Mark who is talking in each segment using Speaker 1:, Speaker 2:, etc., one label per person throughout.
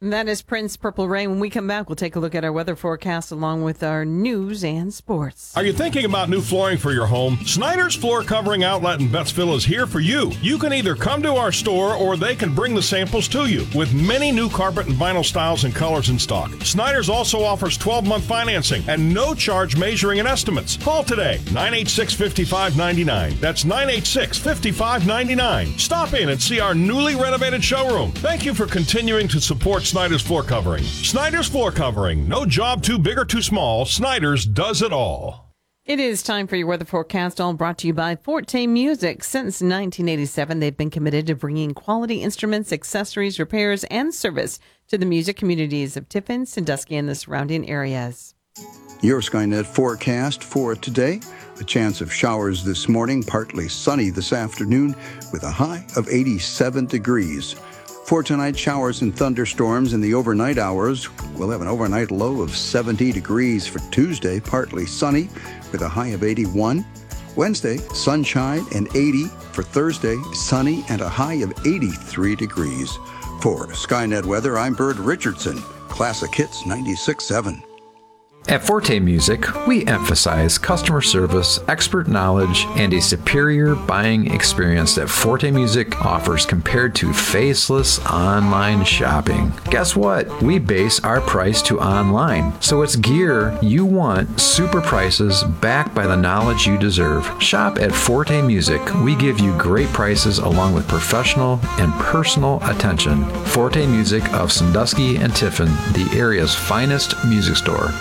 Speaker 1: And that is Prince Purple Rain. When we come back, we'll take a look at our weather forecast along with our news and sports.
Speaker 2: Are you thinking about new flooring for your home? Snyder's Floor Covering Outlet in Bettsville is here for you. You can either come to our store or they can bring the samples to you with many new carpet and vinyl styles and colors in stock. Snyder's also offers 12-month financing and no charge measuring and estimates. Call today, 986-5599. That's 986-5599. Stop in and see our newly renovated showroom. Thank you for continuing to support Snyder's Floor Covering. Snyder's Floor Covering. No job too big or too small. Snyder's does it all.
Speaker 1: It is time for your weather forecast, all brought to you by Forte Music. Since 1987, they've been committed to bringing quality instruments, accessories, repairs, and service to the music communities of Tiffin, Sandusky, and the surrounding areas.
Speaker 3: Your Skynet forecast for today. A chance of showers this morning, partly sunny this afternoon with a high of 87 degrees. For tonight, showers and thunderstorms in the overnight hours. We'll have an overnight low of 70 degrees for Tuesday, partly sunny with a high of 81. Wednesday, sunshine and 80. For Thursday, sunny and a high of 83 degrees. For Skynet Weather, I'm Bird Richardson, Classic Hits 96.7.
Speaker 4: At Forte Music, we emphasize customer service, expert knowledge, and a superior buying experience that Forte Music offers compared to faceless online shopping. Guess what? We base our price to online, so it's gear you want, super prices backed by the knowledge you deserve. Shop at Forte Music. We give you great prices along with professional and personal attention. Forte Music of Sandusky and Tiffin, the area's finest music store.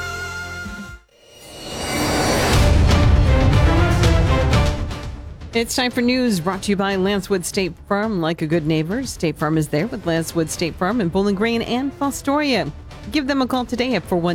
Speaker 1: It's time for news brought to you by Lancewood State Farm. Like a good neighbor, State Farm is there with Lancewood State Farm in Bowling Green and Fostoria. Give them a call today at 412